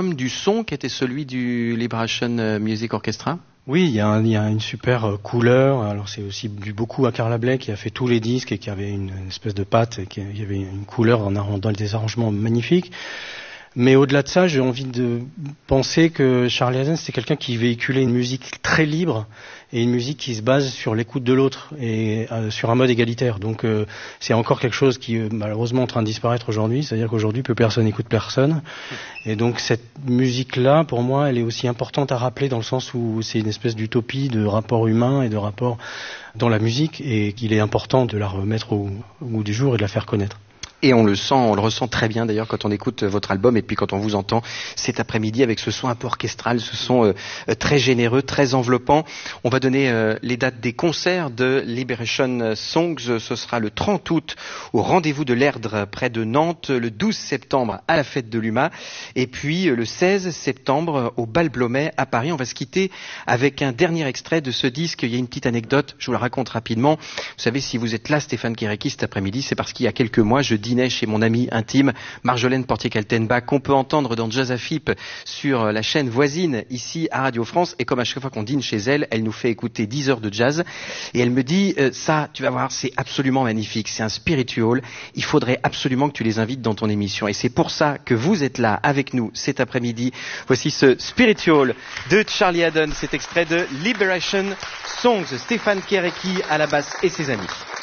album, du son qui était celui du Liberation Music Orchestra? Oui, il y a une super couleur. Alors c'est aussi dû beaucoup à Carla Bley qui a fait tous les disques et qui avait une espèce de patte, et il y avait une couleur dans des arrangements magnifiques. Mais au-delà de ça, j'ai envie de penser que Charlie Haden, c'est quelqu'un qui véhiculait une musique très libre et une musique qui se base sur l'écoute de l'autre et sur un mode égalitaire. Donc c'est encore quelque chose qui est malheureusement en train de disparaître aujourd'hui. C'est-à-dire qu'aujourd'hui, plus personne n'écoute personne. Et donc cette musique-là, pour moi, elle est aussi importante à rappeler dans le sens où c'est une espèce d'utopie de rapport humain et de rapport dans la musique, et qu'il est important de la remettre au goût du jour et de la faire connaître. Et on le ressent très bien d'ailleurs quand on écoute votre album et puis quand on vous entend cet après-midi avec ce son un peu orchestral, ce son très généreux, très enveloppant. On va donner les dates des concerts de Liberation Songs. Ce sera le 30 août au Rendez-vous de l'Erdre près de Nantes, le 12 septembre à la Fête de l'Humas et puis le 16 septembre au Bal Blomet à Paris. On va se quitter avec un dernier extrait de ce disque. Il y a une petite anecdote, je vous la raconte rapidement. Vous savez, si vous êtes là, Stéphane Kéréki, cet après-midi, c'est parce qu'il y a quelques mois, je dînais chez mon amie intime Marjolaine Portier-Kaltenbach, qu'on peut entendre dans Jazz Afip sur la chaîne voisine ici à Radio France, et comme à chaque fois qu'on dîne chez elle, elle nous fait écouter 10 heures de jazz et elle me dit ça, tu vas voir, c'est absolument magnifique, c'est un spiritual, il faudrait absolument que tu les invites dans ton émission, et c'est pour ça que vous êtes là avec nous cet après-midi. Voici ce spiritual de Charlie Haden, cet extrait de Liberation Songs, Stéphane Kéréki à la basse et ses amis.